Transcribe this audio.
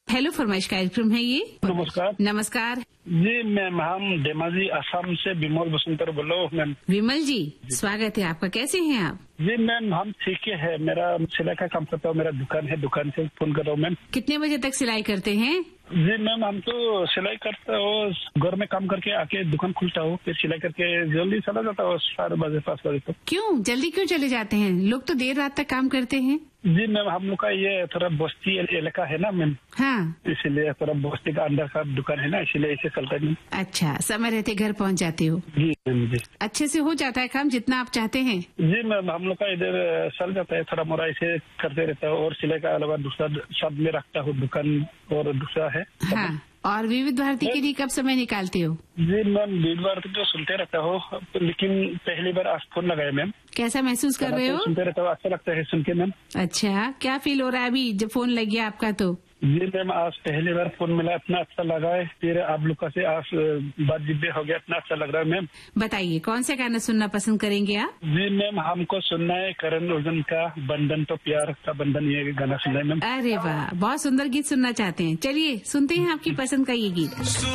Hello फरमाइश कार्यक्रम है ये। नमस्कार। नमस्कार जी मैम, हम धेमाजी असम से विमल बसंतर बोल रहा हूँ मैम। विमल जी, स्वागत है आपका। कैसे हैं आप? जी मैम, हम ठीक है। मेरा सिलाई का काम करता हूँ, मेरा दुकान है, दुकान से फोन कर रहा हूँ मैम। कितने बजे तक सिलाई करते हैं? जी मैम, हम तो सिलाई करता हूँ, घर में काम करके आके दुकान खुलता हूँ, फिर सिलाई करके जल्दी चला जाता हूँ 4 बजे 5 बजे तक। क्यों जल्दी क्यों चले जाते हैं? लोग तो देर रात तक काम करते हैं। जी मैम, हम लोग का ये थोड़ा बस्ती इलाका है ना मैम, हाँ, इसीलिए थोड़ा बस्ती का अंदर का दुकान है ना, इसीलिए इसे चलता नहीं। अच्छा, समय रहते घर पहुंच जाते हो। जी मैम जी। अच्छे से हो जाता है काम जितना आप चाहते हैं? जी मैम, हम लोग का इधर चल जाता है, थोड़ा मोड़ा इसे करते रहता हूँ, और सिलाई का अलावा दूसरा सब में रखता हूँ दुकान, और दूसरा है। हाँ, और विविध भारती के लिए कब समय निकालते हो? जी मैम, विविध भारती तो सुनते रहता हूँ, लेकिन पहली बार आज फोन लगाया मैम। कैसा महसूस कर रहे हो? सुनते रहता हूँ, अच्छा लगता है सुन के मैम। अच्छा, क्या फील हो रहा है अभी जब फोन लग गया आपका? तो जी मैम, आज पहली बार फोन मिला, इतना अच्छा लगा है। फिर आप लोग का से आज बातचीत भी हो गया, इतना अच्छा लग रहा है मैम। बताइए कौन सा गाना सुनना पसंद करेंगे आप? जी मैम, हमको सुनना है करण अर्जुन का बंधन तो प्यार का बंधन, ये गाना सुनना है मैम। अरे वाह, बहुत सुंदर गीत सुनना चाहते हैं। चलिए सुनते हैं आपकी पसंद का ये गीत।